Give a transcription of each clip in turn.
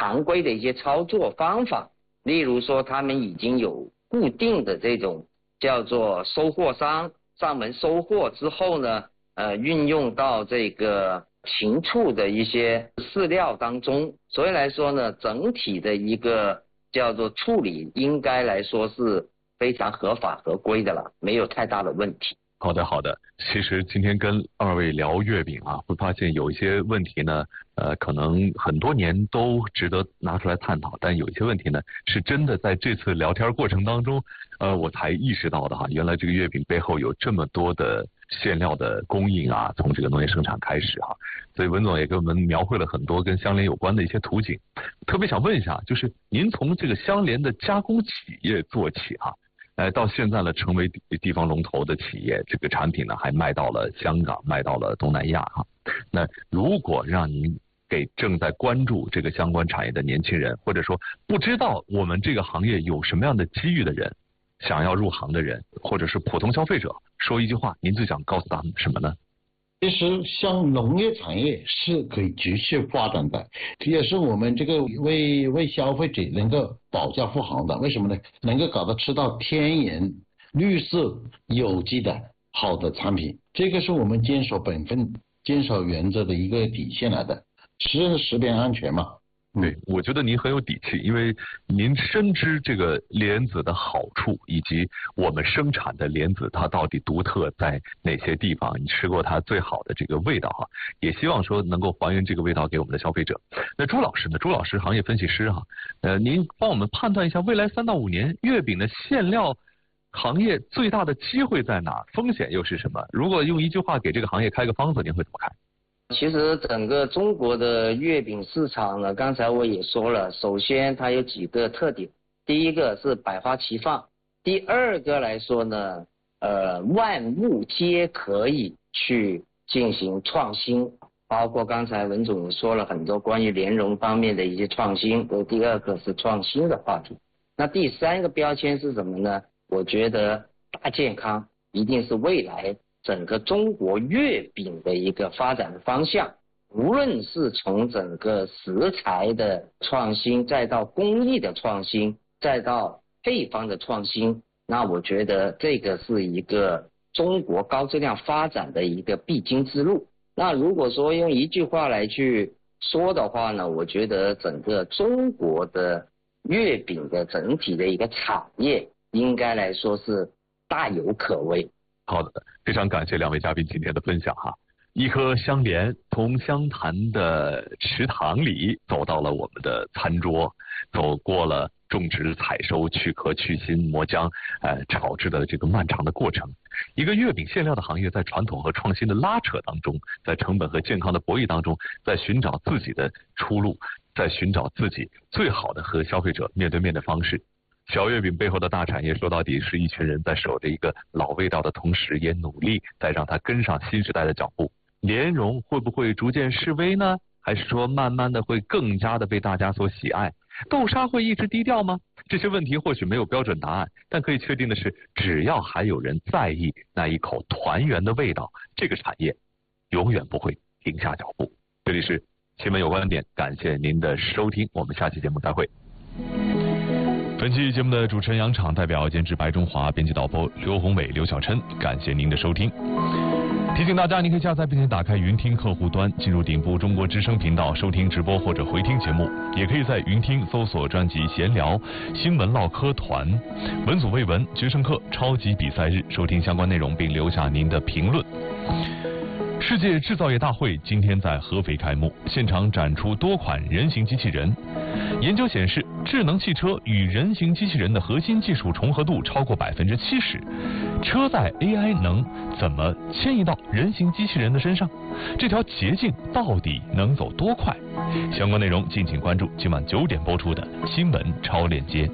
常规的一些操作方法，例如说他们已经有固定的这种叫做收货商上门收货之后呢，运用到这个禽畜的一些饲料当中，所以来说呢，整体的一个叫做处理应该来说是非常合法合规的了，没有太大的问题。 好的，好的。其实今天跟二位聊月饼啊，会发现有一些问题呢，可能很多年都值得拿出来探讨，但有一些问题呢，是真的在这次聊天过程当中，我才意识到的哈，原来这个月饼背后有这么多的馅料的供应啊，从这个农业生产开始哈，所以文总也给我们描绘了很多跟相连有关的一些图景。特别想问一下，就是您从这个相连的加工企业做起哈。到现在呢，成为地方龙头的企业，这个产品呢还卖到了香港，卖到了东南亚哈。那如果让您给正在关注这个相关产业的年轻人，或者说不知道我们这个行业有什么样的机遇的人，想要入行的人，或者是普通消费者，说一句话，您最想告诉他们什么呢？ 其实像农业产业是可以继续发展的，也是我们这个为消费者能够保驾护航的。为什么呢？能够搞到吃到天然、绿色、有机的好的产品，这个是我们坚守本分、坚守原则的一个底线来的，食品安全嘛。 对，我觉得您很有底气，因为您深知这个莲子的好处，以及我们生产的莲子它到底独特在哪些地方，你吃过它最好的这个味道哈，也希望说能够还原这个味道给我们的消费者。那朱老师呢？朱老师行业分析师哈，您帮我们判断一下未来3到5年月饼的馅料行业最大的机会在哪，风险又是什么？如果用一句话给这个行业开个方子，您会怎么看？ 其实整个中国的月饼市场呢，刚才我也说了，首先它有几个特点，第一个是百花齐放，第二个来说呢，万物皆可以去进行创新，包括刚才文总也说了很多关于莲蓉方面的一些创新，第二个是创新的话题。那第三个标签是什么呢？我觉得大健康一定是未来整个中国月饼的一个发展的方向，无论是从整个食材的创新，再到工艺的创新，再到配方的创新，那我觉得这个是一个中国高质量发展的一个必经之路。那如果说用一句话来去说的话呢，我觉得整个中国的月饼的整体的一个产业应该来说是大有可为。 好的，非常感谢2位嘉宾今天的分享哈。一颗香莲从湘潭的池塘里走到了我们的餐桌，走过了种植、采收、去壳、去芯、磨浆、炒制的这个漫长的过程。一个月饼馅料的行业在传统和创新的拉扯当中，在成本和健康的博弈当中，在寻找自己的出路，在寻找自己最好的和消费者面对面的方式。小月饼背后的大产业，说到底是一群人在守着一个老味道的同时，也努力在让它跟上新时代的脚步。莲蓉会不会逐渐式微呢？还是说慢慢的会更加的被大家所喜爱？豆沙会一直低调吗？这些问题或许没有标准答案，但可以确定的是，只要还有人在意那一口团圆的味道，这个产业永远不会停下脚步。这里是新闻有观点，感谢您的收听，我们下期节目再会。本期节目的主持人杨昶，代表监制白中华，编辑导播刘宏伟、刘晓琛，感谢您的收听。提醒大家，您可以下载并且打开云听客户端，进入顶部中国之声频道收听直播或者回听节目，也可以在云听搜索专辑闲聊、新闻唠嗑团、文组未文、决胜课、超级比赛日收听相关内容，并留下您的评论。世界制造业大会今天在合肥开幕，现场展出多款人形机器人。研究显示，智能汽车与人形机器人的核心技术重合度超过70%。车载 AI 能怎么迁移到人形机器人的身上？这条捷径到底能走多快？相关内容敬请关注今晚9点播出的新闻超链接。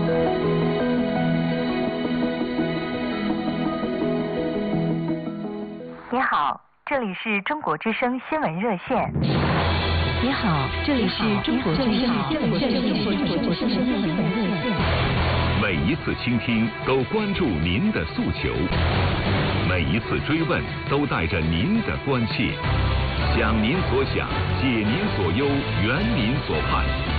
你好，这里是中国之声新闻热线。 你好，这里是中国之声新闻热线。 每一次倾听都关注您的诉求，每一次追问都带着您的关切，想您所想，解您所忧，圆您所盼。